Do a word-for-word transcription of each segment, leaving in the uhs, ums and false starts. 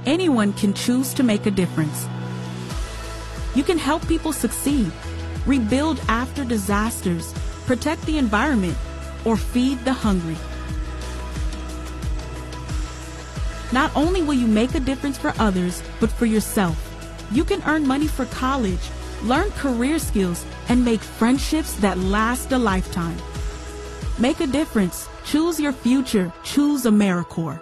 Anyone can choose to make a difference. You can help people succeed, rebuild after disasters, protect the environment, or feed the hungry. Not only will you make a difference for others, but for yourself. You can earn money for college, learn career skills, and make friendships that last a lifetime. Make a difference. Choose your future. Choose AmeriCorps.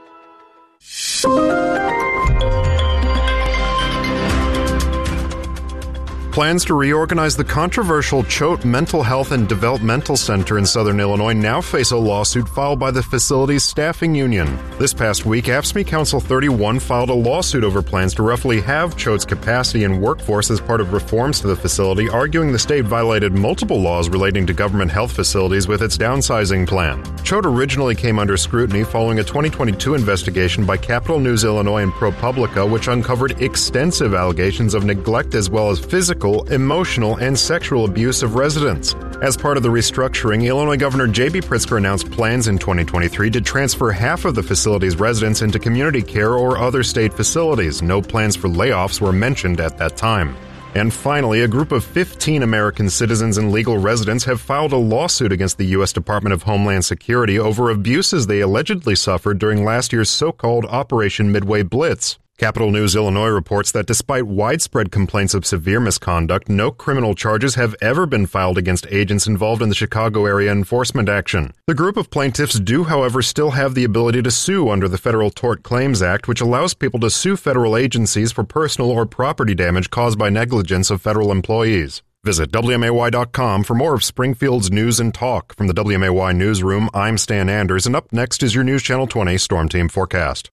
Plans to reorganize the controversial Choate Mental Health and Developmental Center in Southern Illinois now face a lawsuit filed by the facility's staffing union. This past week, A F S C M E Council thirty-one filed a lawsuit over plans to roughly halve Choate's capacity and workforce as part of reforms to the facility, arguing the state violated multiple laws relating to government health facilities with its downsizing plan. Choate originally came under scrutiny following a twenty twenty-two investigation by Capital News Illinois and ProPublica, which uncovered extensive allegations of neglect as well as physical, emotional, and sexual abuse of residents. As part of the restructuring, Illinois Governor J B Pritzker announced plans in twenty twenty-three to transfer half of the facility's residents into community care or other state facilities. No plans for layoffs were mentioned at that time. And finally, a group of fifteen American citizens and legal residents have filed a lawsuit against the U S Department of Homeland Security over abuses they allegedly suffered during last year's so-called Operation Midway Blitz. Capital News Illinois reports that despite widespread complaints of severe misconduct, no criminal charges have ever been filed against agents involved in the Chicago area enforcement action. The group of plaintiffs do, however, still have the ability to sue under the Federal Tort Claims Act, which allows people to sue federal agencies for personal or property damage caused by negligence of federal employees. Visit W M A Y dot com for more of Springfield's news and talk. From the W M A Y newsroom, I'm Stan Anders, and up next is your News Channel twenty Storm Team forecast.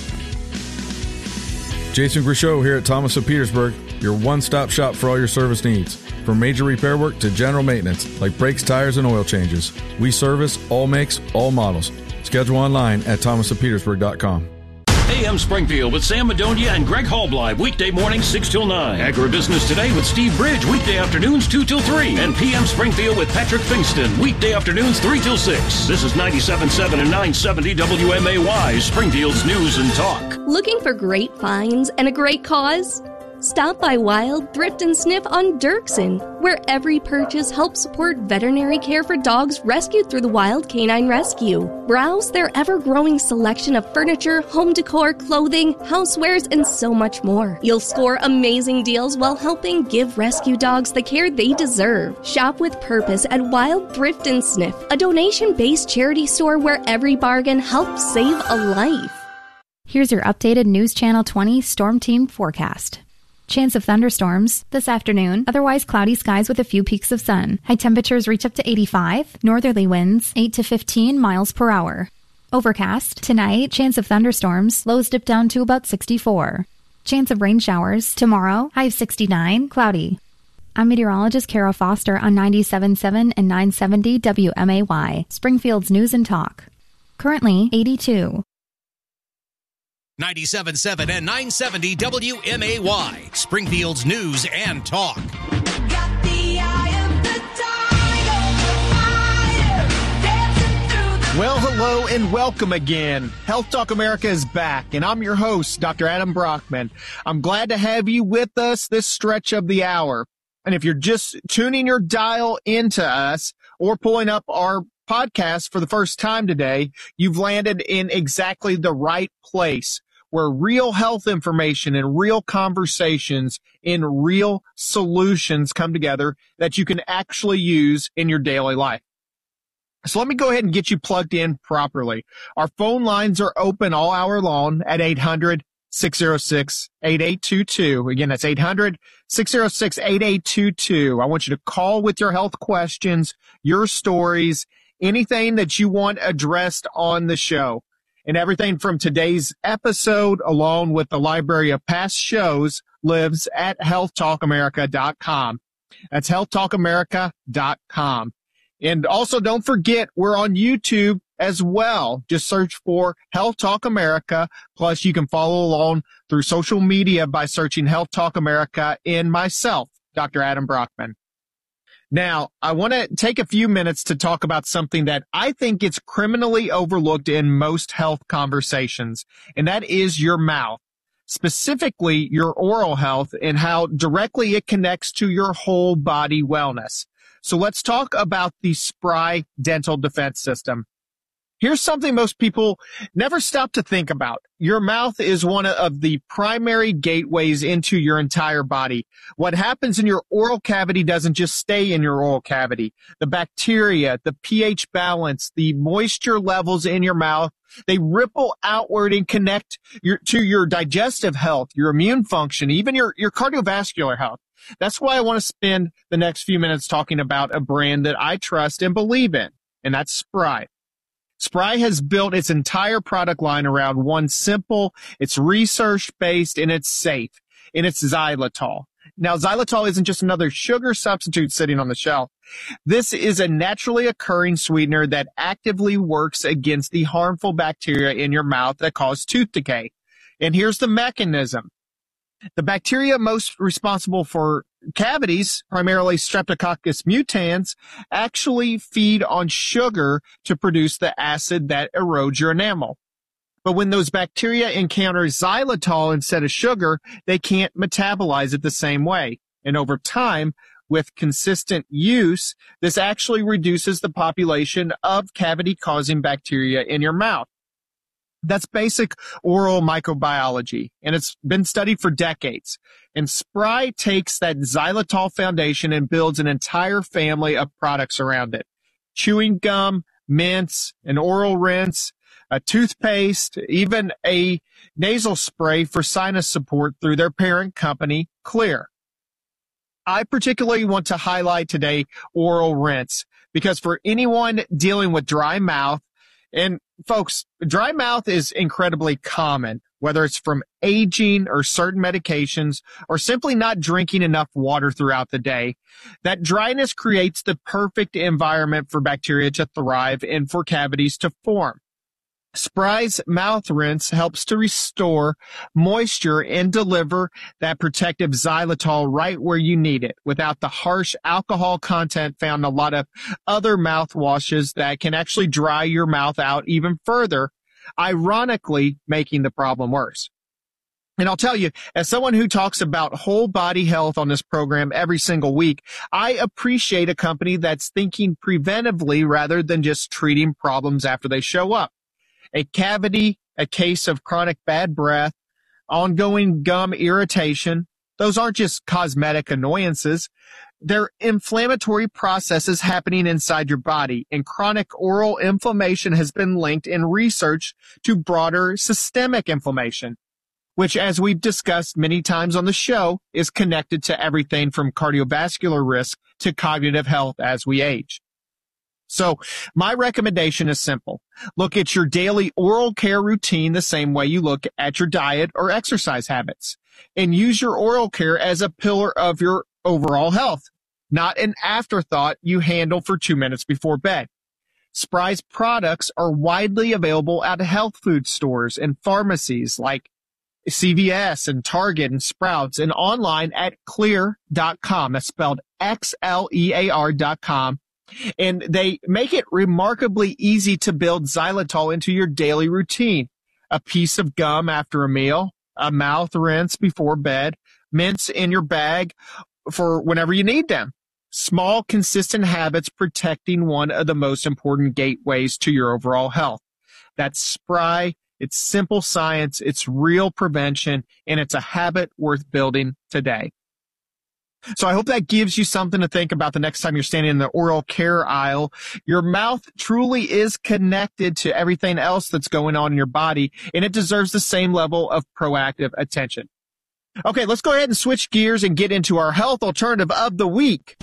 Jason Grishow here at Thomas of Petersburg, your one-stop shop for all your service needs. From major repair work to general maintenance, like brakes, tires, and oil changes. We service all makes, all models. Schedule online at thomas of petersburg dot com. A M Springfield with Sam Madonia and Greg Halbleib, weekday mornings six till nine. Agribusiness Today with Steve Bridge, weekday afternoons two till three. And P M Springfield with Patrick Fingston, weekday afternoons three till six. This is ninety-seven point seven and nine seventy W M A Y, Springfield's News and Talk. Looking for great finds and a great cause? Stop by Wild Thrift and Sniff on Dirksen, where every purchase helps support veterinary care for dogs rescued through the Wild Canine Rescue. Browse their ever-growing selection of furniture, home decor, clothing, housewares, and so much more. You'll score amazing deals while helping give rescue dogs the care they deserve. Shop with purpose at Wild Thrift and Sniff, a donation-based charity store where every bargain helps save a life. Here's your updated News Channel twenty Storm Team forecast. Chance of thunderstorms this afternoon. Otherwise cloudy skies with a few peaks of sun. High temperatures reach up to eighty-five. Northerly winds eight to fifteen miles per hour. Overcast tonight. Chance of thunderstorms. Lows dip down to about sixty-four. Chance of rain showers tomorrow. High of sixty-nine. Cloudy. I'm meteorologist Kara Foster on ninety-seven point seven and nine seventy W M A Y, Springfield's News and Talk. Currently eighty-two. ninety-seven point seven and nine seventy W M A Y, Springfield's News and Talk. Well, hello and welcome again. Health Talk America is back, and I'm your host, Doctor Adam Brockman. I'm glad to have you with us this stretch of the hour. And if you're just tuning your dial into us or pulling up our podcast for the first time today, you've landed in exactly the right place, where real health information and real conversations in real solutions come together that you can actually use in your daily life. So let me go ahead and get you plugged in properly. Our phone lines are open all hour long at eight hundred, six oh six, eight eight two two. Again, that's eight hundred, six oh six, eight eight two two. I want you to call with your health questions, your stories, anything that you want addressed on the show. And everything from today's episode, along with the library of past shows, lives at health talk america dot com. That's health talk america dot com. And also, don't forget, we're on YouTube as well. Just search for Health Talk America. Plus, you can follow along through social media by searching Health Talk America and myself, Doctor Adam Brockman. Now, I want to take a few minutes to talk about something that I think gets criminally overlooked in most health conversations, and that is your mouth. specifically your oral health and how directly it connects to your whole body wellness. So let's talk about the Spry Dental Defense System. Here's something most people never stop to think about. Your mouth is one of the primary gateways into your entire body. What happens in your oral cavity doesn't just stay in your oral cavity. The bacteria, the pH balance, the moisture levels in your mouth, they ripple outward and connect your, to your digestive health, your immune function, even your, your cardiovascular health. That's why I want to spend the next few minutes talking about a brand that I trust and believe in, and that's Spry. Spry has built its entire product line around one simple, it's research-based, and it's safe, and it's xylitol. Now, xylitol isn't just another sugar substitute sitting on the shelf. This is a naturally occurring sweetener that actively works against the harmful bacteria in your mouth that cause tooth decay. And here's the mechanism. The bacteria most responsible for cavities, primarily Streptococcus mutans, actually feed on sugar to produce the acid that erodes your enamel. But when those bacteria encounter xylitol instead of sugar, they can't metabolize it the same way. And over time, with consistent use, this actually reduces the population of cavity-causing bacteria in your mouth. That's basic oral microbiology, and it's been studied for decades. And Spry takes that xylitol foundation and builds an entire family of products around it. Chewing gum, mints, an oral rinse, a toothpaste, even a nasal spray for sinus support through their parent company, Xlear. I particularly want to highlight today oral rinse, because for anyone dealing with dry mouth, and folks, dry mouth is incredibly common, whether it's from aging or certain medications or simply not drinking enough water throughout the day. That dryness creates the perfect environment for bacteria to thrive and for cavities to form. Spry's mouth rinse helps to restore moisture and deliver that protective xylitol right where you need it without the harsh alcohol content found in a lot of other mouthwashes that can actually dry your mouth out even further, ironically making the problem worse. And I'll tell you, as someone who talks about whole body health on this program every single week, I appreciate a company that's thinking preventively rather than just treating problems after they show up. A cavity, a case of chronic bad breath, ongoing gum irritation, those aren't just cosmetic annoyances. They're inflammatory processes happening inside your body, and chronic oral inflammation has been linked in research to broader systemic inflammation, which, as we've discussed many times on the show, is connected to everything from cardiovascular risk to cognitive health as we age. So my recommendation is simple. Look at your daily oral care routine the same way you look at your diet or exercise habits, and use your oral care as a pillar of your overall health, not an afterthought you handle for two minutes before bed. Spry's products are widely available at health food stores and pharmacies like C V S and Target and Sprouts, and online at xlear dot com. That's spelled X L E A R dot com. And they make it remarkably easy to build xylitol into your daily routine. A piece of gum after a meal, a mouth rinse before bed, mints in your bag for whenever you need them. Small, consistent habits protecting one of the most important gateways to your overall health. That's Spry. It's simple science. It's real prevention, and it's a habit worth building today. So I hope that gives you something to think about the next time you're standing in the oral care aisle. Your mouth truly is connected to everything else that's going on in your body, and it deserves the same level of proactive attention. Okay, let's go ahead and switch gears and get into our health alternative of the week.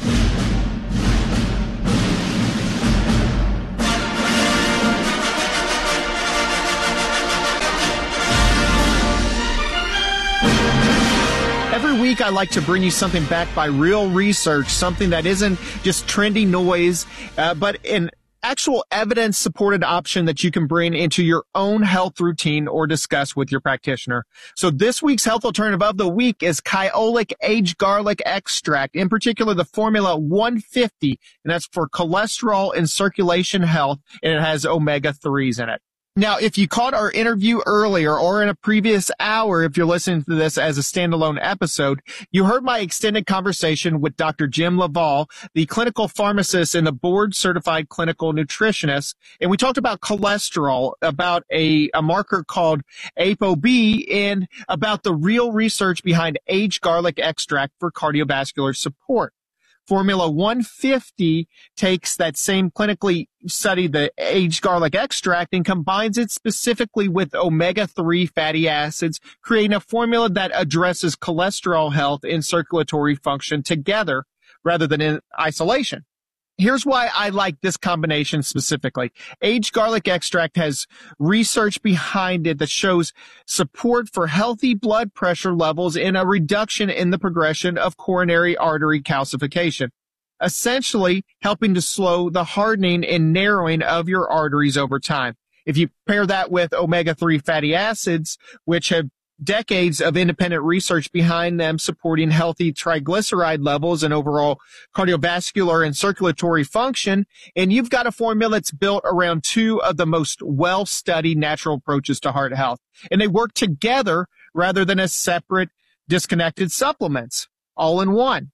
Every week, I like to bring you something backed by real research, something that isn't just trendy noise, uh, but an actual evidence-supported option that you can bring into your own health routine or discuss with your practitioner. So this week's health alternative of the week is Kyolic Aged Garlic Extract, in particular the Formula one fifty, and that's for cholesterol and circulation health, and it has omega threes in it. Now, if you caught our interview earlier or in a previous hour, if you're listening to this as a standalone episode, you heard my extended conversation with Doctor Jim Laval, the clinical pharmacist and the board-certified clinical nutritionist. And we talked about cholesterol, about a, a marker called A P O B, and about the real research behind aged garlic extract for cardiovascular support. Formula one fifty takes that same clinically studied, the aged garlic extract, and combines it specifically with omega three fatty acids, creating a formula that addresses cholesterol health and circulatory function together rather than in isolation. Here's why I like this combination specifically. Aged garlic extract has research behind it that shows support for healthy blood pressure levels and a reduction in the progression of coronary artery calcification, essentially helping to slow the hardening and narrowing of your arteries over time. If you pair that with omega three fatty acids, which have decades of independent research behind them supporting healthy triglyceride levels and overall cardiovascular and circulatory function, and you've got a formula that's built around two of the most well-studied natural approaches to heart health. And they work together rather than as separate, disconnected supplements, all in one.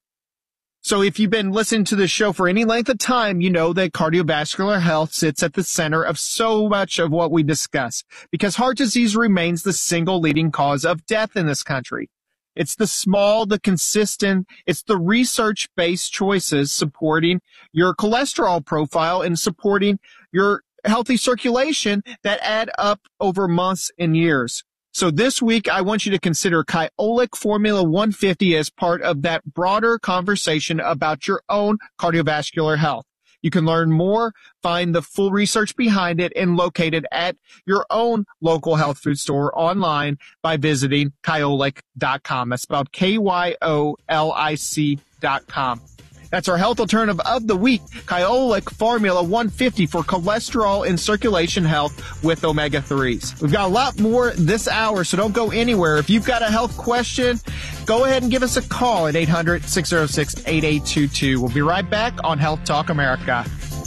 So if you've been listening to this show for any length of time, you know that cardiovascular health sits at the center of so much of what we discuss, because heart disease remains the single leading cause of death in this country. It's the small, the consistent, it's the research-based choices supporting your cholesterol profile and supporting your healthy circulation that add up over months and years. So this week, I want you to consider Kyolic Formula one fifty as part of that broader conversation about your own cardiovascular health. You can learn more, find the full research behind it, and locate it at your own local health food store online by visiting kyolic dot com. That's spelled K Y O L I C dot com. That's our health alternative of the week, Kyolic Formula one fifty for cholesterol and circulation health with omega threes. We've got a lot more this hour, so don't go anywhere. If you've got a health question, go ahead and give us a call at eight hundred, six oh six, eight eight two two. We'll be right back on Health Talk America.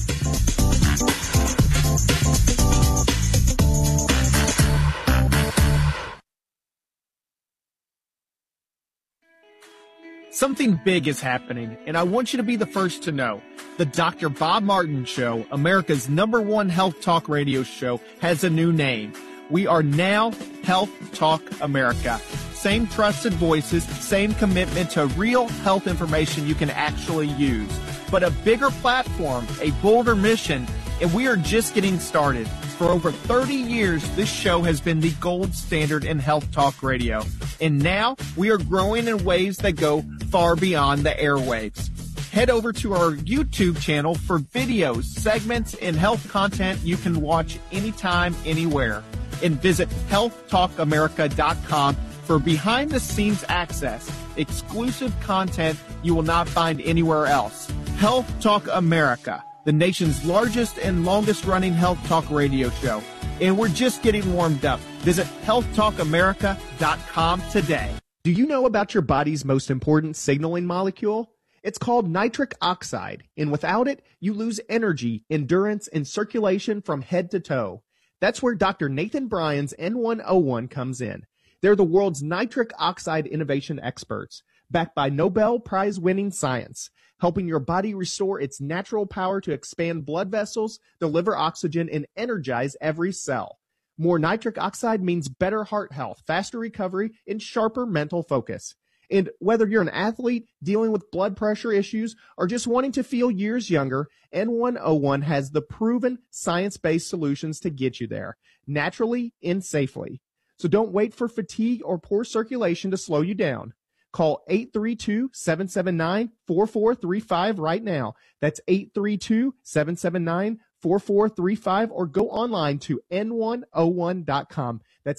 Something big is happening, and I want you to be the first to know. The Doctor Bob Martin Show, America's number one health talk radio show, has a new name. We are now Health Talk America. Same trusted voices, same commitment to real health information you can actually use, but a bigger platform, a bolder mission, and we are just getting started. For over thirty years, this show has been the gold standard in health talk radio. And now we are growing in ways that go far beyond the airwaves. Head over to our YouTube channel for videos, segments, and health content you can watch anytime, anywhere. And visit health talk america dot com for behind-the-scenes access, exclusive content you will not find anywhere else. Health Talk America, the nation's largest and longest-running health talk radio show. And we're just getting warmed up. Visit health talk america dot com today. Do you know about your body's most important signaling molecule? It's called nitric oxide, and without it, you lose energy, endurance, and circulation from head to toe. That's where Doctor Nathan Bryan's N one oh one comes in. They're the world's nitric oxide innovation experts, backed by Nobel Prize-winning science, helping your body restore its natural power to expand blood vessels, deliver oxygen, and energize every cell. More nitric oxide means better heart health, faster recovery, and sharper mental focus. And whether you're an athlete dealing with blood pressure issues or just wanting to feel years younger, N one oh one has the proven science-based solutions to get you there, naturally and safely. So don't wait for fatigue or poor circulation to slow you down. Call eight three two, seven seven nine, four four three five right now. That's eight three two, seven seven nine, four four three five, or go online to N one oh one dot com. That's